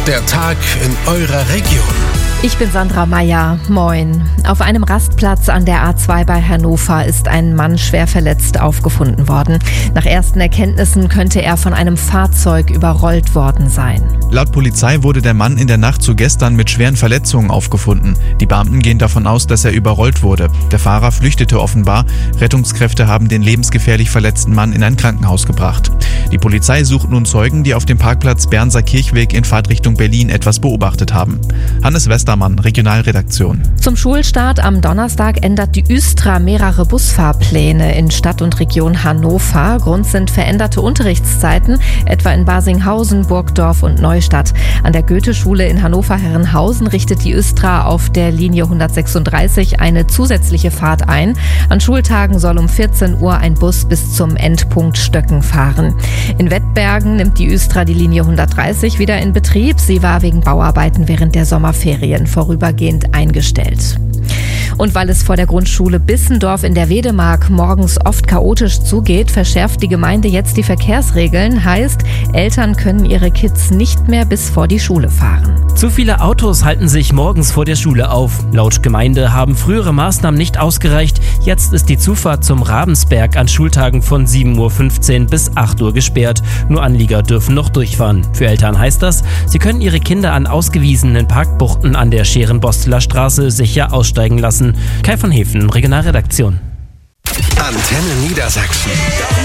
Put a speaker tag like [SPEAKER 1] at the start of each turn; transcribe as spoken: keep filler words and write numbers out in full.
[SPEAKER 1] Der Tag in eurer Region.
[SPEAKER 2] Ich bin Sandra Meyer. Moin. Auf einem Rastplatz an der A zwei bei Hannover ist ein Mann schwer verletzt aufgefunden worden. Nach ersten Erkenntnissen könnte er von einem Fahrzeug überrollt worden sein.
[SPEAKER 3] Laut Polizei wurde der Mann in der Nacht zu gestern mit schweren Verletzungen aufgefunden. Die Beamten gehen davon aus, dass er überrollt wurde. Der Fahrer flüchtete offenbar. Rettungskräfte haben den lebensgefährlich verletzten Mann in ein Krankenhaus gebracht. Die Polizei sucht nun Zeugen, die auf dem Parkplatz Bernser Kirchweg in Fahrtrichtung Berlin etwas beobachtet haben. Hannes Westermann, Regionalredaktion.
[SPEAKER 2] Zum Schulstart am Donnerstag ändert die Östra mehrere Busfahrpläne in Stadt und Region Hannover. Grund sind veränderte Unterrichtszeiten, etwa in Barsinghausen, Burgdorf und Neustadt. An der Goethe-Schule in Hannover-Herrenhausen richtet die Östra auf der Linie hundertsechsunddreißig eine zusätzliche Fahrt ein. An Schultagen soll um vierzehn Uhr ein Bus bis zum Endpunkt Stöcken fahren. In Wettbergen nimmt die Östra die Linie hundertdreißig wieder in Betrieb. Sie war wegen Bauarbeiten während der Sommerferien vorübergehend eingestellt. Und weil es vor der Grundschule Bissendorf in der Wedemark morgens oft chaotisch zugeht, verschärft die Gemeinde jetzt die Verkehrsregeln. Heißt, Eltern können ihre Kids nicht mehr bis vor die Schule fahren.
[SPEAKER 4] Zu viele Autos halten sich morgens vor der Schule auf. Laut Gemeinde haben frühere Maßnahmen nicht ausgereicht. Jetzt ist die Zufahrt zum Ravensberg an Schultagen von sieben Uhr fünfzehn bis acht Uhr gesperrt. Nur Anlieger dürfen noch durchfahren. Für Eltern heißt das, sie können ihre Kinder an ausgewiesenen Parkbuchten an der Scherenbosteler Straße sicher aussteigen lassen. Kai von Hefen, Regionalredaktion.
[SPEAKER 1] Antenne Niedersachsen.